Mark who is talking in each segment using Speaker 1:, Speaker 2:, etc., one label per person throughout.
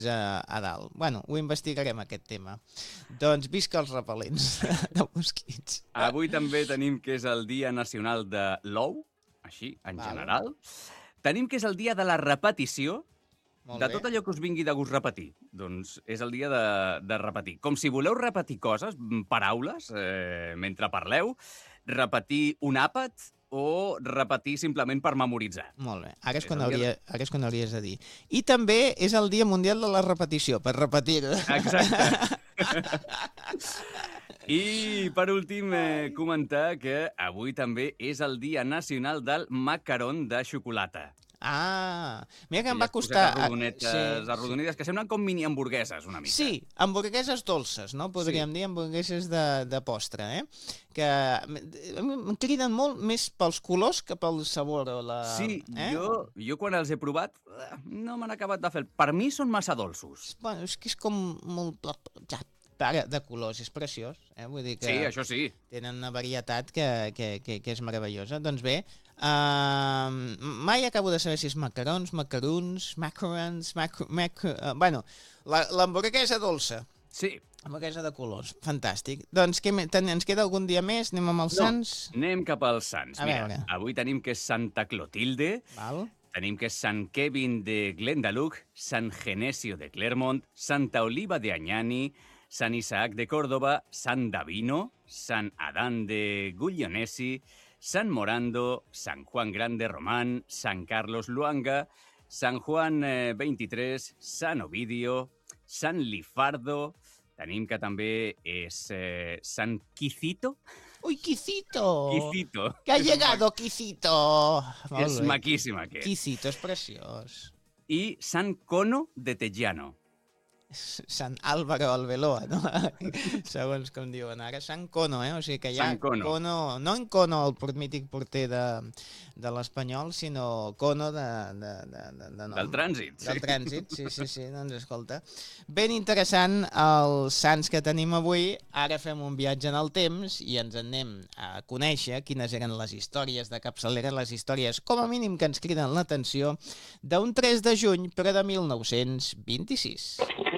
Speaker 1: a dalt. Bueno, ho investigarem, aquest tema. Doncs visca els repel·lents de mosquits.
Speaker 2: Avui també tenim que és el Dia Nacional de l'Ou, així, en general. Tenim que és el dia de la repetició, de tot allò que us vingui de gust repetir. Doncs és el dia de repetir. Com si voleu repetir coses, paraules, mentre parleu, repetir un àpat o repetir simplement per memoritzar.
Speaker 1: Molt bé. Ara és quan hauries de dir. I també és el Dia Mundial de la Repetició, per repetir-ho.
Speaker 2: Exacte. I, per últim, comentar que avui també és el Dia Nacional del Macaron de xocolata.
Speaker 1: Ah, mira que em va costar...
Speaker 2: Arrodonides, que semblen com mini hamburgueses, una mica.
Speaker 1: Sí, hamburgueses dolces, no? Podríem dir hamburgueses de postre, que em criden molt més pels colors que pel sabor.
Speaker 2: Sí, jo quan els he provat no m'han acabat de fer. Per mi són massa dolços.
Speaker 1: Bueno, és que és com molt... de colors, és preciós. Vull dir que
Speaker 2: sí, això sí.
Speaker 1: Tenen una varietat que és meravellosa. Doncs bé, mai acabo de saber si és macarons, bueno, l'hamburguesa dolça.
Speaker 2: Sí.
Speaker 1: Hamburguesa de colors. Fantàstic. Doncs ens queda algun dia més? Anem amb els sants?
Speaker 2: Anem cap als sants. Mira, avui tenim que és Santa Clotilde, tenim que és Sant Kevin de Glendalough, Sant Genesio de Clermont, Santa Oliva de Añani, Sant Isaac de Córdoba, Sant Davino, Sant Adán de Guglionesi, Sant Morando, Sant Juan Grande Román, Sant Carlos Luanga, Sant Juan 23, Sant Ovidio, Sant Lifardo, tenim que també és Sant Quicito.
Speaker 1: ¡Uy, Quicito!
Speaker 2: Quicito.
Speaker 1: ¡Que ha llegado Quicito!
Speaker 2: És maquíssim aquest.
Speaker 1: Quicito és preciós.
Speaker 2: I Sant Cono de Tejano.
Speaker 1: Sant Álvaro Albeloa, no? Segons com diuen ara. Sant Cono, o sigui que hi ha Cono, no en Cono, el mític porter de l'Espanyol, sinó Cono
Speaker 2: del trànsit.
Speaker 1: Del trànsit, sí, doncs escolta. Ben interessant els sants que tenim avui. Ara fem un viatge en el temps i ens anem a conèixer quines eren les històries de capçalera, les històries com a mínim que ens criden l'atenció d'un 3 de juny, però de 1926.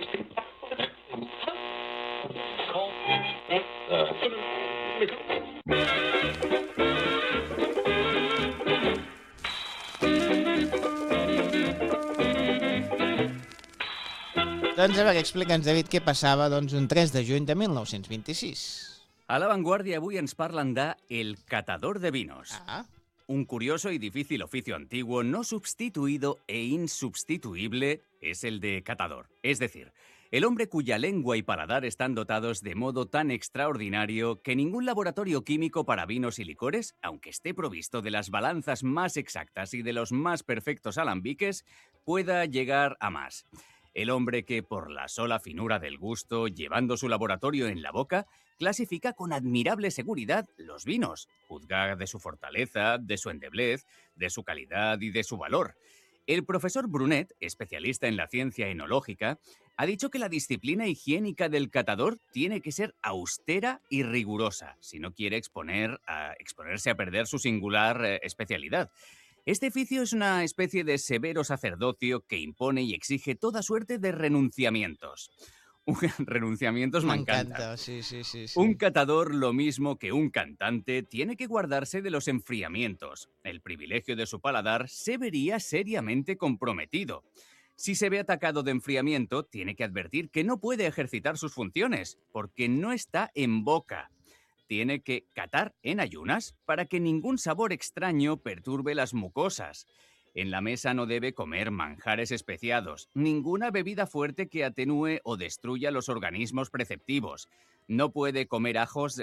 Speaker 1: Doncs a veure, explica'ns, David, què passava un 3 de juny de 1926.
Speaker 2: A La Vanguardia avui ens parlen de El Catador de Vinos. Un curioso y difícil oficio antiguo, no sustituido e insubstituible, es el de catador. Es decir, el hombre cuya lengua y paladar están dotados de modo tan extraordinario que ningún laboratorio químico para vinos y licores, aunque esté provisto de las balanzas más exactas y de los más perfectos alambiques, pueda llegar a más. El hombre que, por la sola finura del gusto, llevando su laboratorio en la boca, clasifica con admirable seguridad los vinos, juzga de su fortaleza, de su endeblez, de su calidad y de su valor. El profesor Brunet, especialista en la ciencia enológica, ha dicho que la disciplina higiénica del catador tiene que ser austera y rigurosa, si no quiere exponerse a perder su singular especialidad. Este oficio es una especie de severo sacerdocio que impone y exige toda suerte de renunciamientos. Renunciamientos me encanta.
Speaker 1: Sí.
Speaker 2: Un catador, lo mismo que un cantante, tiene que guardarse de los enfriamientos. El privilegio de su paladar se vería seriamente comprometido. Si se ve atacado de enfriamiento, tiene que advertir que no puede ejercitar sus funciones, porque no está en boca. Tiene que catar en ayunas para que ningún sabor extraño perturbe las mucosas. En la mesa no debe comer manjares especiados, ninguna bebida fuerte que atenúe o destruya los organismos preceptivos. No puede comer ajos,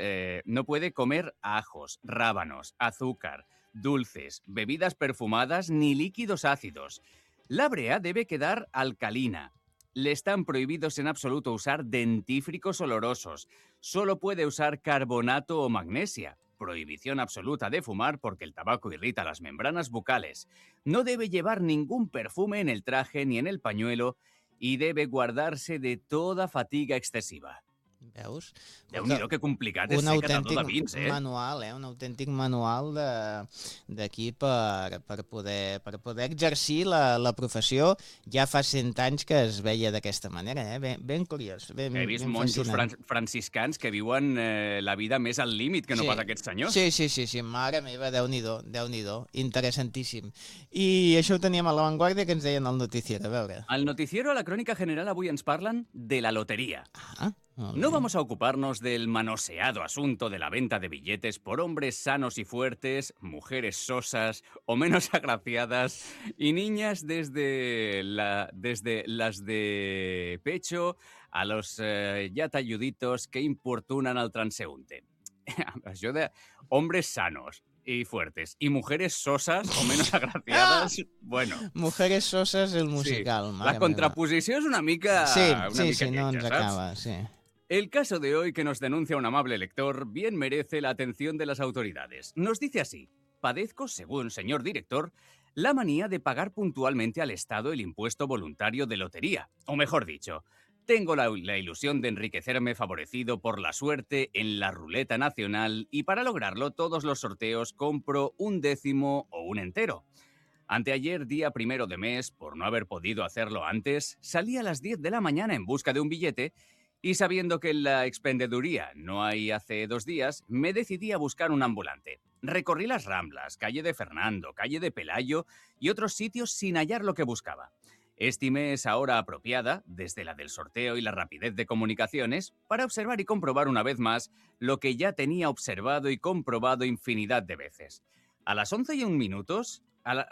Speaker 2: rábanos, azúcar, dulces, bebidas perfumadas ni líquidos ácidos. La brea debe quedar alcalina. Le están prohibidos en absoluto usar dentífricos olorosos. Solo puede usar carbonato o magnesia. Prohibición absoluta de fumar porque el tabaco irrita las membranas bucales. No debe llevar ningún perfume en el traje ni en el pañuelo y debe guardarse de toda fatiga excesiva.
Speaker 1: Veus?
Speaker 2: Déu-n'hi-do, que complicat és ser catador de vins,
Speaker 1: manual, un autèntic manual d'aquí per poder exercir la professió. Ja fa 100 anys que es veia d'aquesta manera, ben curiós.
Speaker 2: He vist monjos franciscans que viuen la vida més al límit que no pas aquests senyors.
Speaker 1: Sí, mare meva, Déu-n'hi-do, interessantíssim. I això ho teníem a La Vanguardia, que ens deien al noticiero, a veure.
Speaker 2: Al noticiero, a la Crónica General, avui ens parlen de la lotería. No vamos a ocuparnos del manoseado asunto de la venta de billetes por hombres sanos y fuertes, mujeres sosas o menos agraciadas y niñas desde las de pecho a los ya talluditos que importunan al transeúnte. Això de hombres sanos y fuertes y mujeres sosas o menos agraciadas, bueno.
Speaker 1: Mujeres sosas, el musical.
Speaker 2: Sí. La contraposició és una mica...
Speaker 1: Sí,
Speaker 2: lletja,
Speaker 1: no ens acaba,
Speaker 2: ¿sabes?
Speaker 1: sí.
Speaker 2: El caso de hoy que nos denuncia un amable lector bien merece la atención de las autoridades. Nos dice así: padezco, según señor director, la manía de pagar puntualmente al Estado el impuesto voluntario de lotería. O mejor dicho, tengo la ilusión de enriquecerme favorecido por la suerte en la ruleta nacional y para lograrlo todos los sorteos compro un décimo o un entero. Anteayer, día 1 de mes, por no haber podido hacerlo antes, salí a las 10 de la mañana en busca de un billete y sabiendo que en la expendeduría no hay hace 2 días, me decidí a buscar un ambulante. Recorrí las Ramblas, calle de Fernando, calle de Pelayo y otros sitios sin hallar lo que buscaba. Estimé esa hora apropiada, desde la del sorteo y la rapidez de comunicaciones, para observar y comprobar una vez más lo que ya tenía observado y comprobado infinidad de veces. A las 11:01,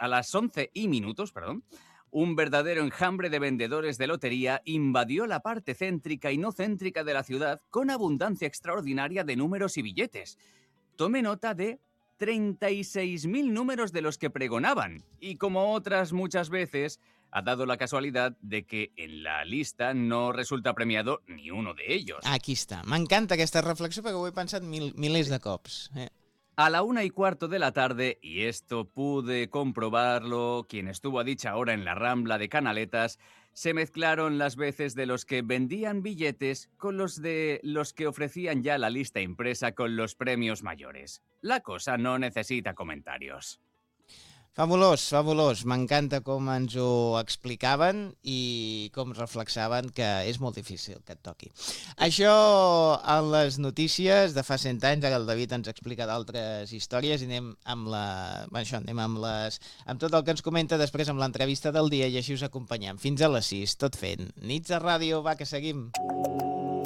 Speaker 2: un verdadero enjambre de vendedores de lotería invadió la parte céntrica y no céntrica de la ciudad con abundancia extraordinaria de números y billetes. Tomé nota de 36.000 números de los que pregonaban y, como otras muchas veces, ha dado la casualidad de que en la lista no resulta premiado ni uno de ellos.
Speaker 1: Aquí està. M'encanta aquesta reflexió perquè ho he pensat milers de cops.
Speaker 2: A la 1:15 de la tarde, y esto pude comprobarlo quien estuvo a dicha hora en la Rambla de Canaletas, se mezclaron las veces de los que vendían billetes con los de los que ofrecían ya la lista impresa con los premios mayores. La cosa no necesita comentarios.
Speaker 1: Fabulós. M'encanta com ens ho explicaven i com reflexaven que és molt difícil que et toqui. Això en les notícies de fa 100 anys, ara el David ens explica d'altres històries i anem amb tot el que ens comenta després amb l'entrevista del dia i així us acompanyem fins a les 6, tot fent Nits de Ràdio, va, que seguim.